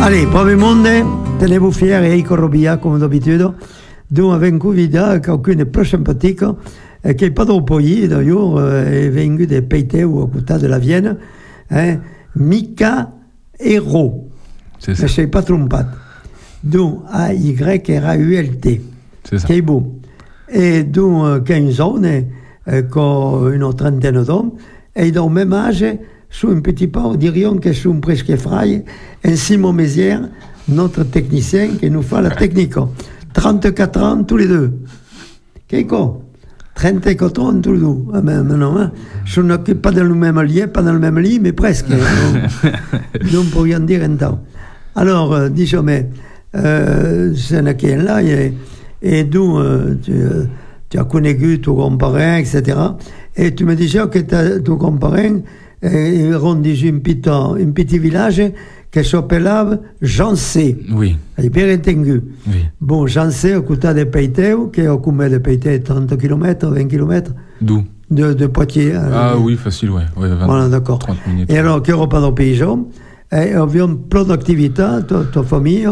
Allez, proprio monde, tenevo fieri Eiko Robia come d'abitudine, dove vengo via qualcuno pratico che pas dopo io vengo de Peiteu a côté de la Vienne, Mika Hero. C'est ça. Je ne sais pas trompé. Donc A-Y-R-A-U-L-T. C'est ça. Che è beau. Et donc, 15 ans, con une trentaine d'hommes, et dans le même âge, sont un petit peu, dirions que sont presque frères, et Simon Mézières, notre technicien, qui nous fait la technique. 34 ans tous les deux. Qu'est-ce 34 ans tous les deux. Ah, mais non, je ne suis pas dans le même lit, mais presque. Donc, pour rien dire un temps. Alors, disons, mais, c'est un qui est là, et donc, tu as connu ton grand-parent, etc. Et tu me disais que ton grand-parent rendit un petit village qui s'appelait Jancé. Oui. Hai bien entendu. Oui. Bon, Jancé, à côté de Peiteu, qui est au combien de Peiteu, 30 km, 20 km D'où de Poitiers. Ah oui, facile, ouais. 20, voilà, d'accord. 30 minutes. Et alors, qui est pas dans le paysan, et avions plein d'activités, ta famille.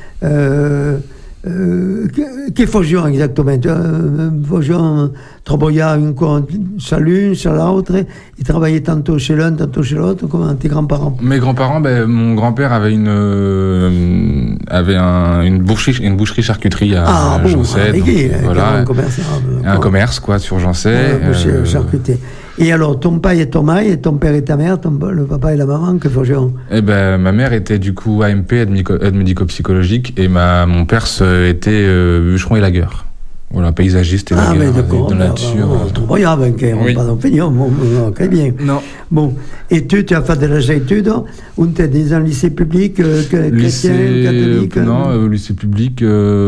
Che facciamo esattamente? Facciamo travailler chez l'une, chez l'autre, ils travaillaient tantôt chez l'un, tantôt chez l'autre, comme tes grands-parents. Mes grands-parents, mon grand-père avait une boucherie charcuterie à Jancet. Voilà, un commerce quoi sur Jancet. Charcuterie. Et alors, ton père et ta mère, ton père et ta mère, le papa et la maman, que faisaient? Eh ben, ma mère était du coup AMP, aide médico-psychologique, et mon père était bûcheron et lagueur. Voilà, paysagiste et lagueur. Ah, mais d'accord. Dans la nature. On ne pas en finir, très bien. Non. Bon, et tu as fait de les études, ou tu es dans un lycée public, chrétien, catholique? Non, lycée public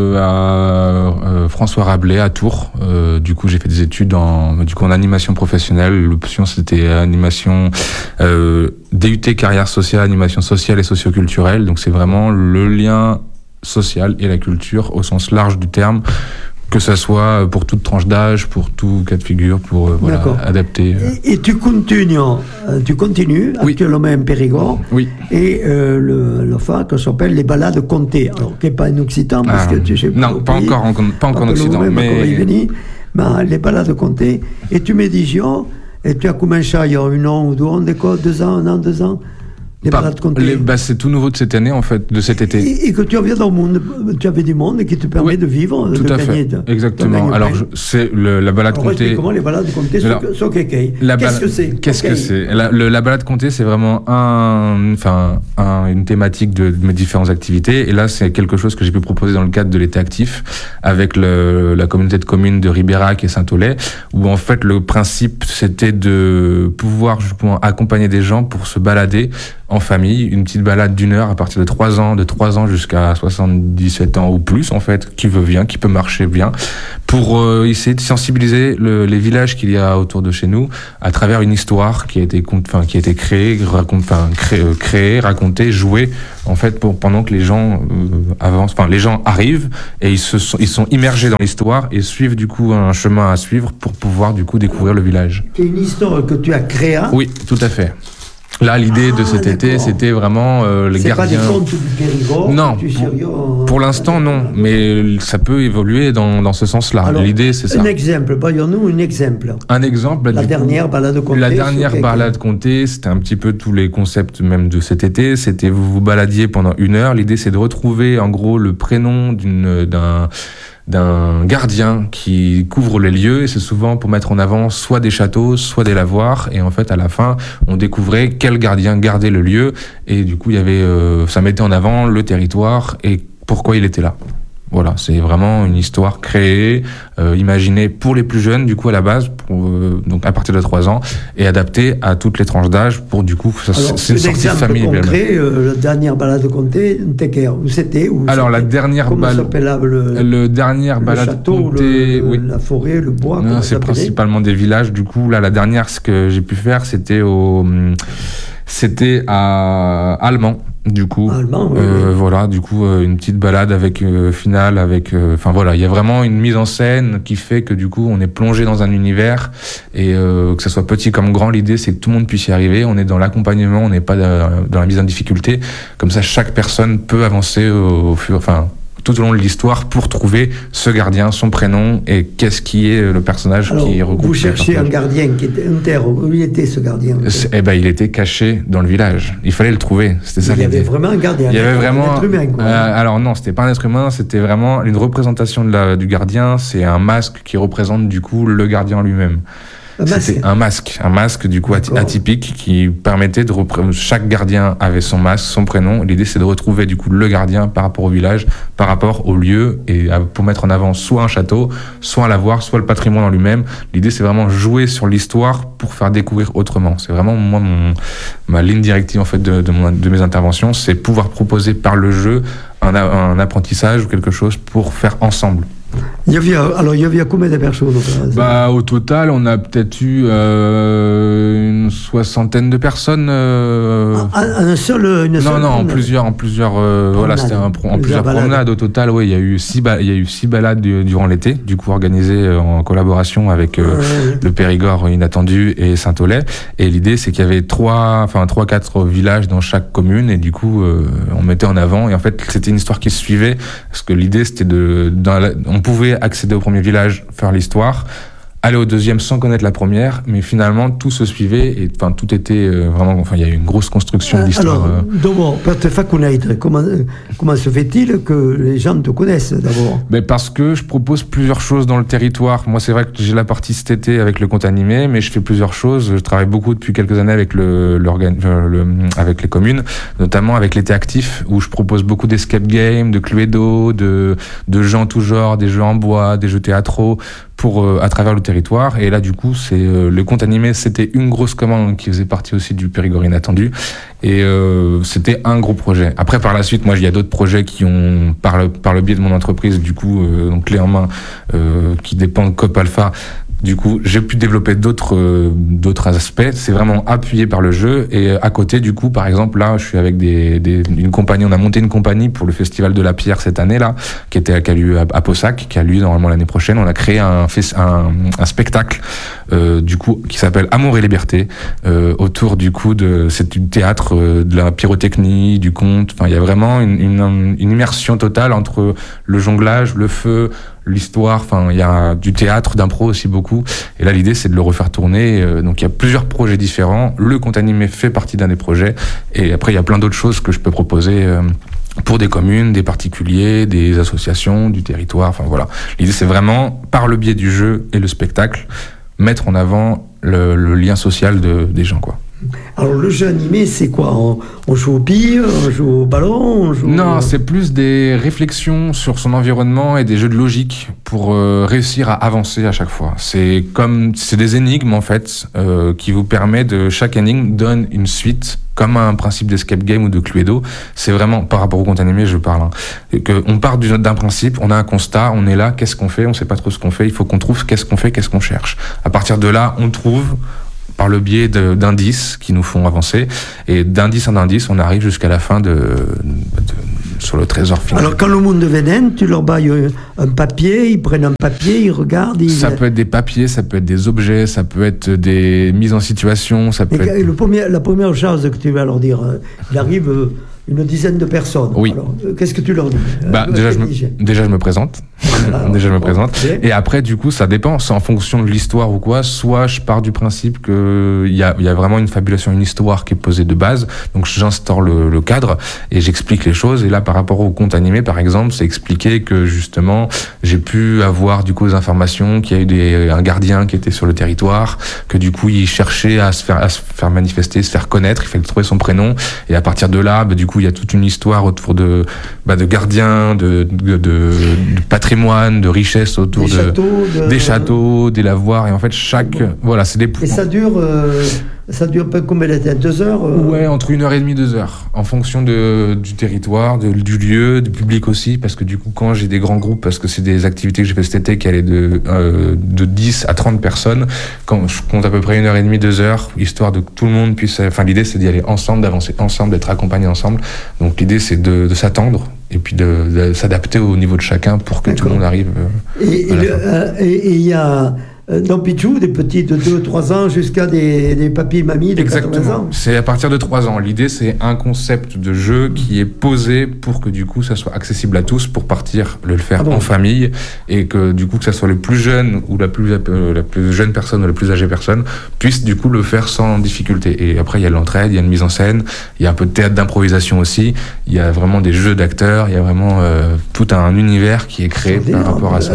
à François Rabelais à Tours. Du coup, j'ai fait des études en animation professionnelle. L'option, c'était animation DUT carrière sociale, animation sociale et socioculturelle. Donc, c'est vraiment le lien social et la culture au sens large du terme, que ça soit pour toute tranche d'âge, pour tout cas de figure, pour adapter. Et tu continues oui. Actuellement en Périgord. Oui. Et le fait que s'appelle les balades comptées. Alors, qui n'est pas en occitan, parce que tu sais pas. Non, pas encore en occitan. Mais les balades comptées. Et tu me dis, et tu as commencé il y a 1 an ou 2 ans, 2 ans. Les balades comptées. C'est tout nouveau de cette année, en fait, de cet été. Et que tu reviens dans le monde, tu avais du monde qui te permet de vivre, tout de à gagner. Fait. Exactement. Alors, c'est la balade comptée. Comment les balades comptées sont qu'est-ce que c'est? Qu'est-ce que c'est? La balade comptée, c'est vraiment une thématique de mes différentes activités. Et là, c'est quelque chose que j'ai pu proposer dans le cadre de l'été actif avec la communauté de communes de Ribérac et Saint-Aulais, où en fait, le principe, c'était de pouvoir justement accompagner des gens pour se balader en famille, une petite balade d'1 heure à partir de 3 ans jusqu'à 77 ans ou plus, en fait, qui veut bien, qui peut marcher bien, pour essayer de sensibiliser les villages qu'il y a autour de chez nous à travers une histoire qui a été créée, racontée, jouée, en fait, pendant que les gens avancent, les gens arrivent et ils sont immergés dans l'histoire et suivent du coup un chemin à suivre pour pouvoir du coup découvrir le village. C'est une histoire que tu as créée? Oui, tout à fait. Là, l'idée de cet été, c'était vraiment les gardiens. C'est pas des contes du Périgord? Non, pour l'instant, non. Mais ça peut évoluer dans ce sens-là. Alors, l'idée, c'est ça. Un exemple, voyons-nous un exemple. Un exemple. La dernière balade comptée. La dernière balade comptée, c'était un petit peu tous les concepts même de cet été. C'était vous vous baladiez pendant 1 heure. L'idée, c'est de retrouver en gros le prénom d'un gardien qui couvre les lieux, et c'est souvent pour mettre en avant soit des châteaux, soit des lavoirs, et en fait à la fin on découvrait quel gardien gardait le lieu, et du coup il y avait ça mettait en avant le territoire et pourquoi il était là. Voilà, c'est vraiment une histoire créée, imaginée pour les plus jeunes, du coup à la base, donc à partir de 3 ans, et adaptée à toutes les tranches d'âge pour du coup, c'est une sortie de famille. Alors, concret, la dernière balade comptée, c'était où? Alors la dernière balade, le dernière balade château, comptée, oui. La forêt, le bois. Non, c'est principalement des villages. Du coup, là, la dernière, ce que j'ai pu faire, c'était à Allemand. du coup. Allemand, oui. Voilà, du coup, une petite balade avec finale, avec. Enfin voilà, il y a vraiment une mise en scène qui fait que du coup, on est plongé dans un univers et que ça soit petit comme grand, l'idée c'est que tout le monde puisse y arriver. On est dans l'accompagnement, on n'est pas dans la mise en difficulté. Comme ça, chaque personne peut avancer tout au long de l'histoire pour trouver ce gardien, son prénom et qu'est-ce qui est le personnage qui regroupe. Vous cherchez un gardien qui était une terre. Où il était ce gardien? Il était caché dans le village. Il fallait le trouver. C'était ça l'idée. Il y avait vraiment un gardien. Il y avait vraiment un être humain, quoi. Alors non, c'était pas un être humain, c'était vraiment une représentation du gardien. C'est un masque qui représente du coup le gardien lui-même. C'était un masque du coup atypique qui permettait de chaque gardien avait son masque, son prénom. L'idée c'est de retrouver du coup le gardien par rapport au village, par rapport au lieu et pour mettre en avant soit un château, soit un lavoir, soit le patrimoine en lui-même. L'idée c'est vraiment jouer sur l'histoire pour faire découvrir autrement. C'est vraiment moi ma ligne directive en fait de mes interventions, c'est pouvoir proposer par le jeu un apprentissage ou quelque chose pour faire ensemble. Il y avait combien de personnes? Au total, on a peut-être eu une soixantaine de personnes. Un seul Non, en plusieurs. Voilà, c'était en plusieurs promenades au total. Oui, il y a eu 6 balades durant l'été, du coup organisées en collaboration avec le Périgord Inattendu et Saint-Olay. Et l'idée, c'est qu'il y avait 3-4 villages dans chaque commune, et du coup, on mettait en avant. Et en fait, c'était une histoire qui se suivait, parce que l'idée, c'était on pouvait accéder au premier village, faire l'histoire, aller au deuxième sans connaître la première, mais finalement tout se suivait et tout était vraiment. Il y a eu une grosse construction d'histoire. Alors, d'abord, pour te faire connaître, comment se fait-il que les gens te connaissent d'abord? Parce que je propose plusieurs choses dans le territoire. Moi, c'est vrai que j'ai la partie cet été avec le conte animé, mais je fais plusieurs choses. Je travaille beaucoup depuis quelques années avec avec les communes, notamment avec l'été actif, où je propose beaucoup d'escape games, de Cluedo, de jeux en tout genre, des jeux en bois, des jeux théâtraux, à travers le territoire. Et là, du coup, le conte animé, c'était une grosse commande qui faisait partie aussi du Périgord Inattendu. Et c'était un gros projet. Après, par la suite, moi, il y a d'autres projets qui ont, par le biais de mon entreprise, du coup, donc clé en main, qui dépend de Coop Alpha. Du coup, j'ai pu développer d'autres aspects. C'est vraiment appuyé par le jeu. Et à côté, du coup, par exemple, là, je suis avec une compagnie. On a monté une compagnie pour le Festival de la Pierre cette année-là, qui a lieu à Possac, qui a lieu normalement l'année prochaine. On a créé un spectacle, du coup, qui s'appelle Amour et Liberté, autour, du coup, c'est du théâtre, de la pyrotechnie, du conte. Il y a vraiment une immersion totale entre le jonglage, le feu, l'histoire. Il y a du théâtre, d'impro aussi beaucoup. Et là, l'idée, c'est de le refaire tourner. Donc, il y a plusieurs projets différents. Le conte animé fait partie d'un des projets. Et après, il y a plein d'autres choses que je peux proposer pour des communes, des particuliers, des associations, du territoire. Voilà. L'idée, c'est vraiment, par le biais du jeu et le spectacle, mettre en avant le lien social des gens, quoi. Alors, le jeu animé, c'est quoi? On joue au billes, on joue au ballon, Non, c'est plus des réflexions sur son environnement et des jeux de logique pour réussir à avancer à chaque fois. C'est des énigmes, en fait, qui vous permettent chaque énigme donne une suite, comme un principe d'escape game ou de Cluedo. C'est vraiment, par rapport au conte animé, je parle, on part d'un principe, on a un constat, on est là, qu'est-ce qu'on fait? On sait pas trop ce qu'on fait, il faut qu'on trouve qu'est-ce qu'on fait, qu'est-ce qu'on cherche. À partir de là, on trouve, par le biais d'indices qui nous font avancer. Et d'indice en indice, on arrive jusqu'à la fin sur le trésor final. Alors, quand le monde viennent, tu leur bailles un papier, ils prennent un papier, ils regardent... Ça peut être des papiers, ça peut être des objets, ça peut être des mises en situation, ça peut être... La première chose que tu vas leur dire, il arrive... une dizaine de personnes. Oui. Alors, qu'est-ce que tu leur dis? Déjà, je me présente. Okay. Et après, du coup, ça dépend. C'est en fonction de l'histoire ou quoi. Soit je pars du principe qu'il y a vraiment une fabulation, une histoire qui est posée de base. Donc, j'instaure le cadre et j'explique les choses. Et là, par rapport au conte animé, par exemple, c'est expliquer que, justement, j'ai pu avoir, du coup, des informations qu'il y a eu un gardien qui était sur le territoire, que, du coup, il cherchait à se faire manifester, se faire connaître. Il fallait trouver son prénom. Et à partir de là, du coup, il y a toute une histoire autour de gardiens, de patrimoine, patrimoine, de richesse autour des châteaux, des lavoirs, et en fait voilà, c'est des. Et ça dure pas combien de temps, 2 heures Ouais, entre 1h30 et 2 heures, en fonction du territoire, du lieu, du public aussi, parce que du coup, quand j'ai des grands groupes, parce que c'est des activités que j'ai fait cet été qui allaient de 10 à 30 personnes, quand je compte à peu près 1h30, 2 heures, histoire de que tout le monde puisse. Enfin, l'idée, c'est d'y aller ensemble, d'avancer ensemble, d'être accompagnés ensemble. Donc, l'idée, c'est de s'attendre et puis de s'adapter au niveau de chacun pour que tout le monde arrive. Et il y a. Dans Pichou, des petits de 2-3 ans jusqu'à des papis, mamies de 80 ans. C'est à partir de 3 ans. L'idée, c'est un concept de jeu qui est posé pour que du coup, ça soit accessible à tous pour partir le faire en famille et que du coup, que ça soit le plus jeune ou la plus jeune personne ou la plus âgée personne puisse du coup le faire sans difficulté. Et après, il y a l'entraide, il y a une mise en scène, il y a un peu de théâtre d'improvisation aussi, il y a vraiment des jeux d'acteurs, il y a vraiment tout un univers qui est créé par rapport à ça.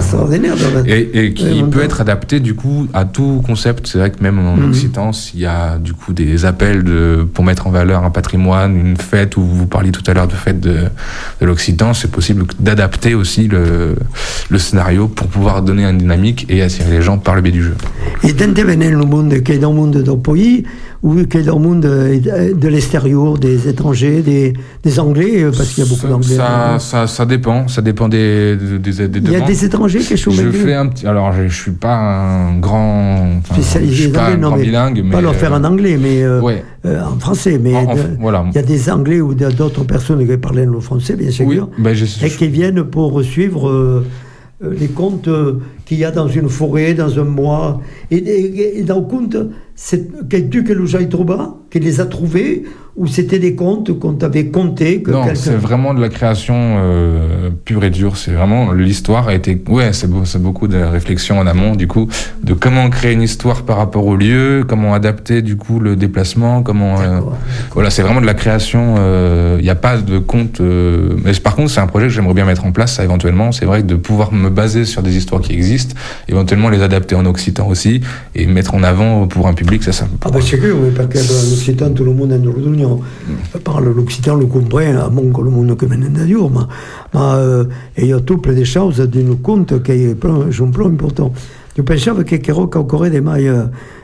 Et qui peut être adapté du coup à tout concept. C'est vrai que même en Occitan, il y a du coup des appels pour mettre en valeur un patrimoine, une fête, où vous parliez tout à l'heure de fête de l'Occitan, c'est possible d'adapter aussi le scénario pour pouvoir donner une dynamique et attirer les gens par le biais du jeu. Et d'intervenir dans le monde qui est dans le monde d'un pays ou qui est dans le monde de l'extérieur, des étrangers, des Anglais, parce qu'il y a beaucoup d'Anglais. Ça dépend des demandes. Il y a des étrangers qui sont alors je suis pas un grand bilingue, mais pas leur faire en anglais, mais en français. Mais voilà. Il y a des Anglais ou d'autres personnes qui parlent le français, bien sûr, et qui viennent pour suivre les contes qu'il y a dans une forêt, dans un bois. Et dans le conte, c'est quelqu'un que nous aille trouver, qui les a trouvés, ou c'était des contes qu'on t'avait contés. Non, c'est vraiment de la création pure et dure. C'est vraiment l'histoire a été. Ouais, c'est beaucoup de réflexion en amont, du coup, de comment créer une histoire par rapport au lieu, comment adapter du coup le déplacement, comment. Voilà, c'est vraiment de la création. Il n'y a pas de conte. Mais par contre, c'est un projet que j'aimerais bien mettre en place. Ça, éventuellement, c'est vrai que de pouvoir me baser sur des histoires qui existent, éventuellement les adapter en occitan aussi et mettre en avant pour un public, ça. C'est sûr, oui, parce que l'occitan, tout le monde est dans l'Union. Parle l'occitan, le comprend, à mon que le monde que vient de dire, mais il y a tout plein de choses d'un conte qui sont plus importants. Je pensais que Keroka encore des mailles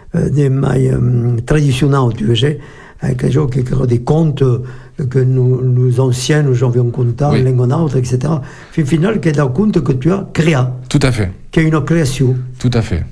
traditionnelles, tu vois, avec les gens qui créent des contes que nous anciens, nous avions compté, les autres, etc. Au final, qui est un conte que tu as créé. Tout à fait. Qui est une création. Tout à fait.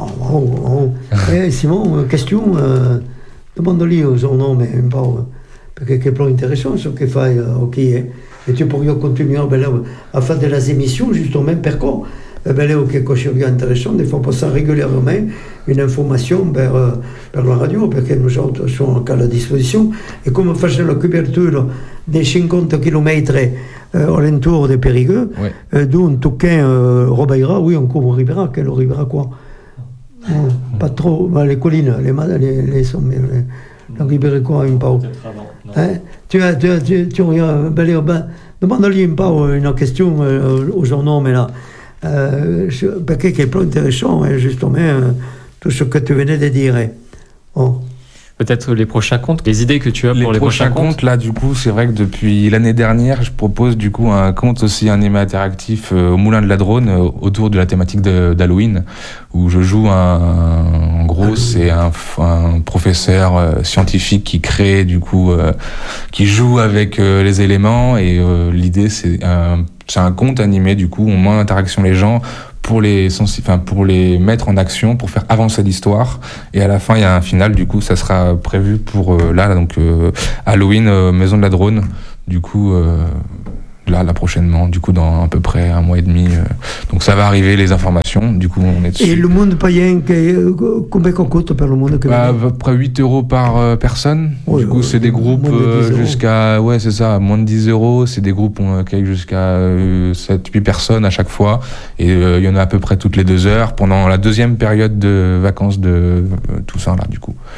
Simon, question, demande-lui son nom, mais pas, parce que c'est plus intéressant ce qu'il fait, ok. Et tu pourrais continuer à faire de les émissions, justement, per quoi. Quelque chose d'intéressant, des fois passer régulièrement une information vers la radio, parce que nous autres sommes à la disposition. Et comme on fait la couverture des 50 km alentour de Périgueux, d'où Touquin, Robaïra, oui, on couvre Ribera, quel Ribera quoi? Pas trop, les collines, les sommets, la Ribera quoi, un peu. Tu regardes, demande-lui un peu une question aux journaux, mais là. Parce que c'est plus intéressant, justement, tout ce que tu venais de dire. Peut-être les prochains contes, les idées que tu as pour les prochains contes. Là, du coup, c'est vrai que depuis l'année dernière, je propose du coup un conte aussi animé interactif au Moulin de la Drône autour de la thématique d'Halloween, où je joue en gros, c'est un professeur scientifique qui crée du coup, qui joue avec les éléments et l'idée c'est un conte animé du coup, on met en interaction les gens pour les mettre en action, pour faire avancer l'histoire. Et à la fin, il y a un final, du coup, ça sera prévu pour Halloween, Maison de la Drône. Du coup, là prochainement, du coup, dans à peu près 1 mois et demi. Donc ça va arriver, les informations. Du coup, on est dessus. Et le monde païen, combien qu'on coûte pour le monde à peu près 8 € par personne. Du coup, c'est des groupes jusqu'à, c'est ça, moins de 10 €. C'est des groupes qui accueillent jusqu'à 7-8 personnes à chaque fois. Et il y en a à peu près toutes les 2 heures pendant la deuxième période de vacances de Toussaint, là, du coup.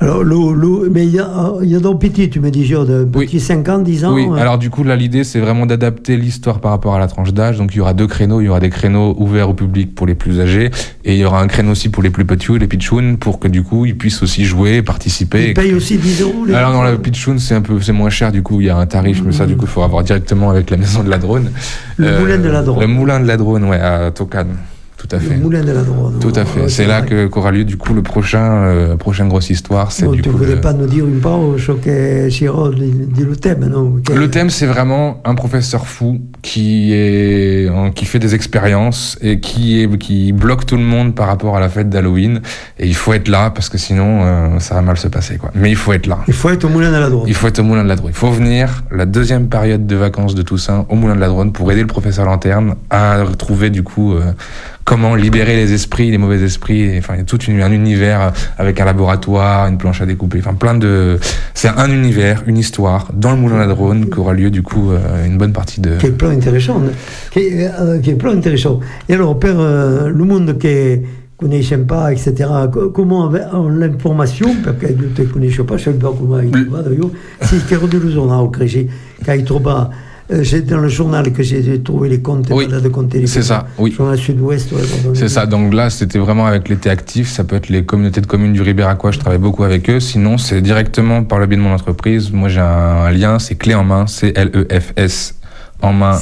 Alors, mais il y a donc petit, tu me dis, de petit 5 ans, 10 ans. Oui, alors du coup, là, l'idée, c'est vraiment d'adapter l'histoire par rapport à la tranche d'âge. Donc, il y aura 2 créneaux. Il y aura des créneaux ouverts au public pour les plus âgés. Et il y aura un créneau aussi pour les plus petits, les pitchouns, pour que du coup, ils puissent aussi jouer, participer. Ils payent aussi 10 euros. Alors, dans la pitchoun, c'est moins cher. Du coup, il y a un tarif, mais ça, du coup, il faut avoir directement avec la maison de la Drône. Le moulin de la Drône. Le moulin de la Drône, ouais, à Tocan. Tout à fait. Le moulin de la Drône. Tout à fait. C'est là qu'aura lieu du coup le prochaine grosse histoire. C'est non, du tu coup. Tu ne voulais pas nous dire une part ce que Chiro dit le thème, non? Le thème, c'est vraiment un professeur fou qui fait des expériences et qui bloque tout le monde par rapport à la fête d'Halloween. Et il faut être là parce que sinon ça va mal se passer, quoi. Mais il faut être là. Il faut être au moulin de la Drône. Il faut être au moulin de la Drône. Il faut venir la deuxième période de vacances de Toussaint au moulin de la Drône pour aider le professeur Lanterne à retrouver du coup comment libérer les esprits, les mauvais esprits. Enfin, il y a tout un univers avec un laboratoire, une planche à découper. Enfin, c'est un univers, une histoire dans le moulin de la Drône qu'aura lieu du coup une bonne partie de. Qui est plein intéressant. Qui est plein intéressant. Et alors, per le monde qui connaissent pas, etc. Comment l'information, parce que je ne te connais pas, je ne sais pas comment il va d'ailleurs, si je regarde le journal, quand il trouve pas. C'est dans le journal que j'ai trouvé les comptes de comptes. C'est ça, oui. Journal Sud-Ouest. C'est ça, donc là, c'était vraiment avec l'été actif. Ça peut être les communautés de communes du Ribéracois, je travaille beaucoup avec eux. Sinon, c'est directement par le biais de mon entreprise. Moi, j'ai un lien, c'est Clé en main, CLEFS. En main,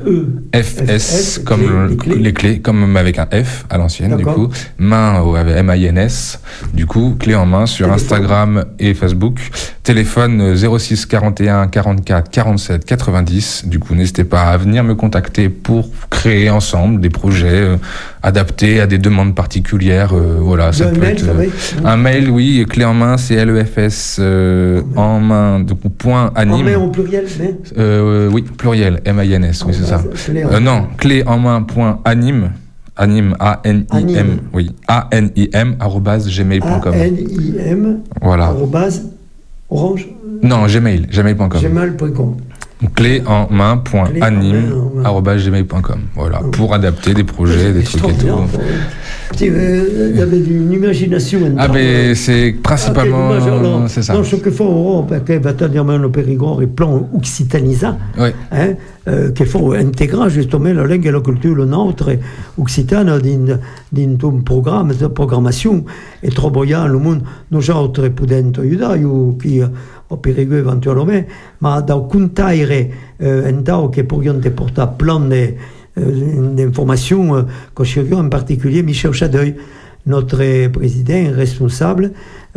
FS, comme les clés, comme avec un F à l'ancienne, du coup. Main avec MINS, du coup, Clé en main sur Instagram et Facebook. Téléphone 06 41 44 47 90. Du coup, n'hésitez pas à venir me contacter pour créer ensemble des projets adaptés à des demandes particulières. Voilà, ça peut être un mail, oui, Clé en main, c'est LEFS en main, donc point anime. En main au pluriel, oui, pluriel. MINS, oui, c'est ça. Non, clé en main point anime, A-N-I-M, oui, A-N-I-M, @gmail.com. A-N-I-M, voilà. Orange Non, gmail.com. Gmail.com. Clé en main point anime, @gmail.com. Voilà, pour adapter des projets, des trucs et tout. Il y avait une imagination. Ah, mais c'est principalement. C'est ça. Non, ce qu'il faut, parce que le Périgord est plan occitanisant. Oui. Qu'il faut intégrer justement la langue et la culture nôtre occitane dans un programme de programmation et trop bien le monde nous autres potenti aiutare qui au Périgord éventuellement ma da contaire un tao che pourrions te porter plein d'informations concernant en particulier Michel Chadeuil, notre président responsable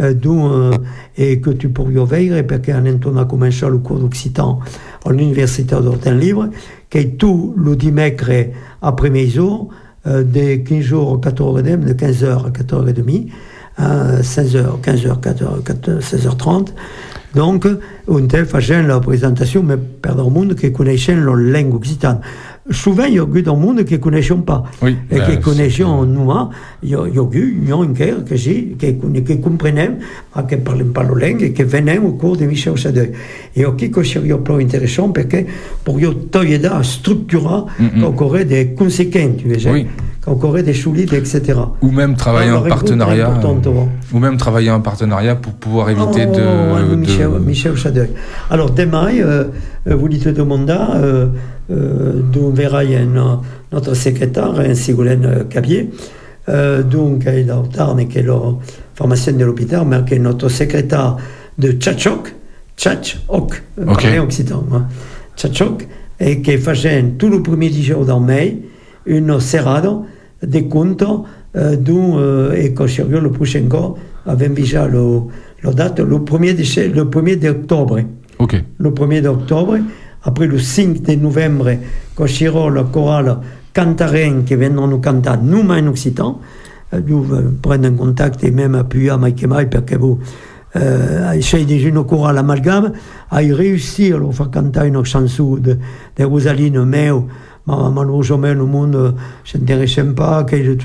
et que tu pourrais veiller parce qu'on a commencé le cours d'occitan à l'université d'Hortin Libre qui est tout le dimanche après-midi de 15 jours à 14h, de 15h à 14h30 à 16h, 15h, 14h, 16h30. Donc, on fait la présentation, mais per le monde qui connaissent la langue occitane. Souvent, il y a des monde qui ne connaissent pas. Oui, et qui connaissent nous, il y a un cœur qui comprennent, qui ne parlent pas la langue et qui viennent au cours de Michel Chadeuil. Et qui c'est plus intéressant parce que pour aider à structurer encore des conséquences, tu vois. Oui. Encore des solides, etc. Ou même travailler en partenariat. Ou même travailler en partenariat pour pouvoir éviter Michel Chadeuil. Alors, demain, vous dites de mandat, d'où verra notre secrétaire, Ségolène Cabier, donc elle est en Tarn et qui est la pharmacienne de l'hôpital, mais qui est notre secrétaire de Tchatchok, okay. Occitan, Tchatchok, et qui fait tout le premier jour dans mai une serrade de comptes et quand je regarde le prochain corps, avec déjà la date, le 1er d'octobre. Okay. Le 1er d'octobre, après le 5 de novembre, quand je regarde la chorale Cantarien qui viendront nous canter nous en occitan, nous prenons contact et même appuyer à Mike et Mike parce que vous essayez déjà une chorale amalgame, à réussir à faire canter une chanson de Rosaline Meo. Malheureusement, le monde ne s'intéresse pas.